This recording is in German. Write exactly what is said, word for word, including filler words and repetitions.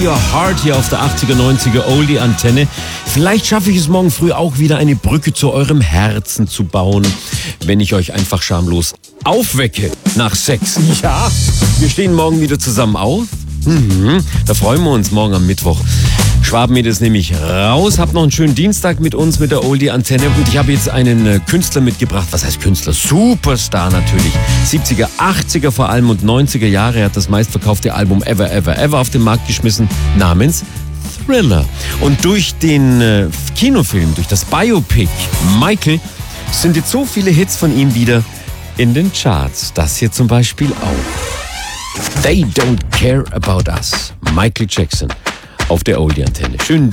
Your Heart hier auf der achtziger, neunziger Oldie-Antenne. Vielleicht schaffe ich es morgen früh auch wieder, eine Brücke zu eurem Herzen zu bauen, wenn ich euch einfach schamlos aufwecke nach sechs. Ja, wir stehen morgen wieder zusammen auf. Mhm, da freuen wir uns morgen am Mittwoch. Schwaben ist nämlich raus. Habt noch einen schönen Dienstag mit uns, mit der Oldie-Antenne. Und ich habe jetzt einen äh, Künstler mitgebracht. Was heißt Künstler? Superstar natürlich. siebziger, achtziger vor allem und neunziger Jahre. Er hat das meistverkaufte Album Ever, Ever, Ever auf den Markt geschmissen, namens Thriller. Und durch den äh, Kinofilm, durch das Biopic Michael, sind jetzt so viele Hits von ihm wieder in den Charts. Das hier zum Beispiel auch. They Don't Care About Us. Michael Jackson auf der Oldie-Antenne. Schönen